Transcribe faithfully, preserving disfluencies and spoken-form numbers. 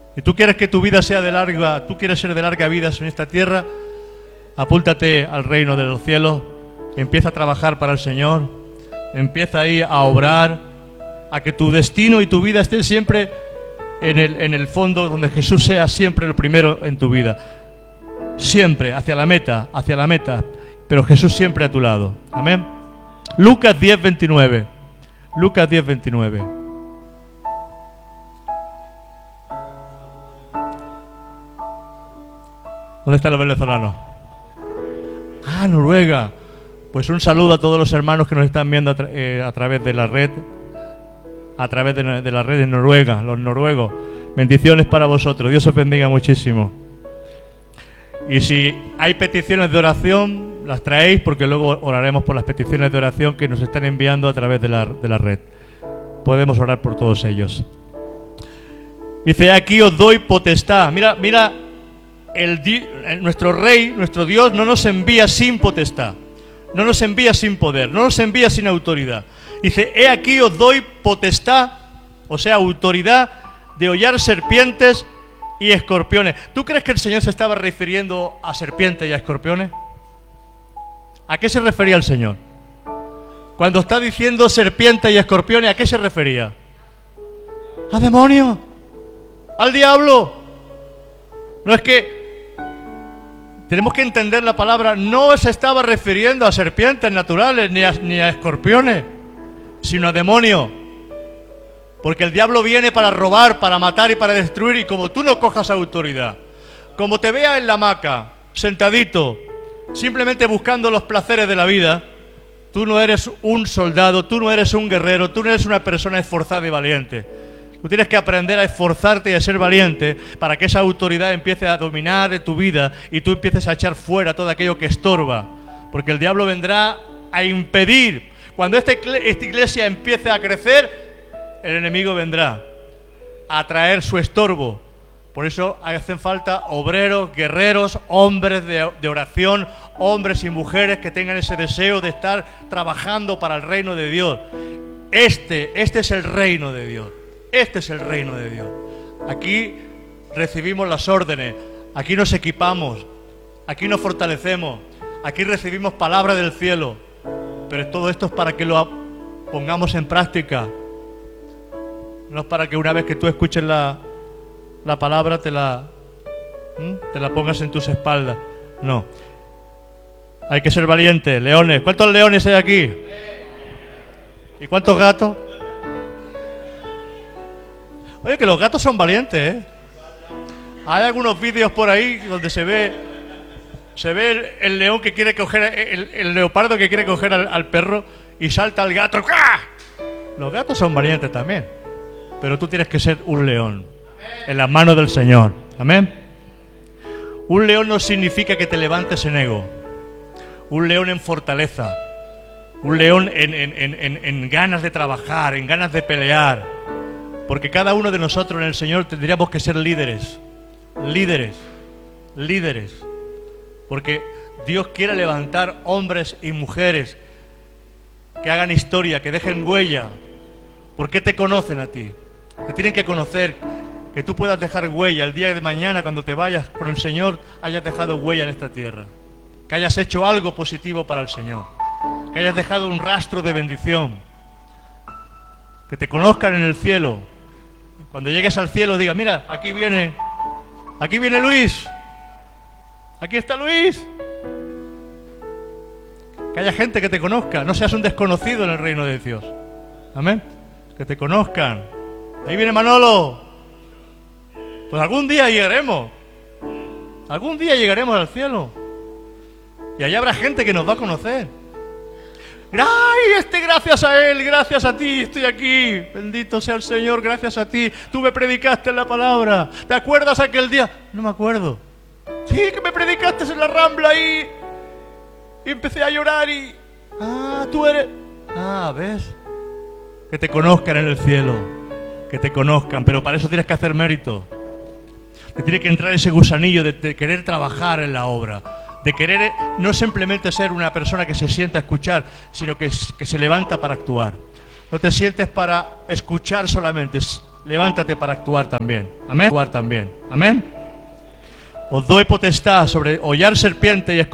y tú quieres que tu vida sea de larga, tú quieres ser de larga vida en esta tierra, apúntate al reino de los cielos, empieza a trabajar para el Señor, empieza ahí a obrar, a que tu destino y tu vida estén siempre en el, en el fondo, donde Jesús sea siempre el primero en tu vida. Siempre, hacia la meta, hacia la meta, pero Jesús siempre a tu lado. Amén. Lucas diez, veintinueve. Lucas diez, veintinueve. ¿Dónde están los venezolanos? Ah, Noruega. Pues un saludo a todos los hermanos que nos están viendo a, tra eh, a través de la red, a través de, de la red de Noruega, los noruegos. Bendiciones para vosotros. Dios os bendiga muchísimo. Y si hay peticiones de oración, las traéis, porque luego oraremos por las peticiones de oración que nos están enviando a través de la, de la red. Podemos orar por todos ellos. Dice, aquí os doy potestad. Mira, mira, el, el, nuestro Rey, nuestro Dios, no nos envía sin potestad. No nos envía sin poder, no nos envía sin autoridad. Dice, he aquí os doy potestad, o sea, autoridad de hollar serpientes y escorpiones. ¿Tú crees que el Señor se estaba refiriendo a serpientes y a escorpiones? ¿A qué se refería el Señor? Cuando está diciendo serpientes y escorpiones, ¿a qué se refería? ¿A demonios? ¿Al diablo? No, es que tenemos que entender la palabra. No se estaba refiriendo a serpientes naturales ni a, ni a escorpiones, sino a demonios. Porque el diablo viene para robar, para matar y para destruir. Y como tú no cojas autoridad, como te veas en la hamaca, sentadito, simplemente buscando los placeres de la vida, tú no eres un soldado, tú no eres un guerrero, tú no eres una persona esforzada y valiente. Tú tienes que aprender a esforzarte y a ser valiente para que esa autoridad empiece a dominar de tu vida y tú empieces a echar fuera todo aquello que estorba. Porque el diablo vendrá a impedir. Cuando esta iglesia empiece a crecer, el enemigo vendrá a traer su estorbo. Por eso hacen falta obreros, guerreros, hombres de, de oración, hombres y mujeres que tengan ese deseo de estar trabajando para el reino de Dios. Este, este es el reino de Dios. Este es el reino de Dios. Aquí recibimos las órdenes, aquí nos equipamos, aquí nos fortalecemos, aquí recibimos palabra del cielo. Pero todo esto es para que lo pongamos en práctica. No es para que una vez que tú escuches la, la palabra te la, ¿m? te la pongas en tus espaldas. No. Hay que ser valiente. Leones. ¿Cuántos leones hay aquí? ¿Y cuántos gatos? Oye, que los gatos son valientes, ¿eh? Hay algunos vídeos por ahí donde se ve se ve el, el león que quiere coger, el, el leopardo que quiere coger al, al perro y salta el gato. ¡Ah! Los gatos son valientes también, pero tú tienes que ser un león en las manos del Señor. Amén. Un león no significa que te levantes en ego. Un león en fortaleza. Un león en, en, en, en, en ganas de trabajar, en ganas de pelear. Porque cada uno de nosotros en el Señor tendríamos que ser líderes, líderes, líderes. Porque Dios quiere levantar hombres y mujeres que hagan historia, que dejen huella. ¿Por qué te conocen a ti? Te tienen que conocer, que tú puedas dejar huella el día de mañana cuando te vayas con el Señor, hayas dejado huella en esta tierra. Que hayas hecho algo positivo para el Señor. Que hayas dejado un rastro de bendición. Que te conozcan en el cielo. Cuando llegues al cielo diga, mira, aquí viene, aquí viene Luis, aquí está Luis. Que haya gente que te conozca, no seas un desconocido en el reino de Dios. Amén. Que te conozcan. Ahí viene Manolo. Pues algún día llegaremos, algún día llegaremos al cielo y allá habrá gente que nos va a conocer. ¡Ay, este gracias a Él, gracias a ti, estoy aquí! Bendito sea el Señor, gracias a ti. Tú me predicaste en la palabra. ¿Te acuerdas aquel día? No me acuerdo. Sí, que me predicaste en la Rambla ahí. Y empecé a llorar y... Ah, tú eres... Ah, ¿ves? Que te conozcan en el cielo. Que te conozcan, pero para eso tienes que hacer mérito. Te tiene que entrar ese gusanillo de, de querer trabajar en la obra. De querer no simplemente ser una persona que se sienta a escuchar, sino que, que se levanta para actuar. No te sientes para escuchar solamente, levántate para actuar también. Amén. Actuar también. Amén. Os doy potestad sobre hollar serpiente y escorpión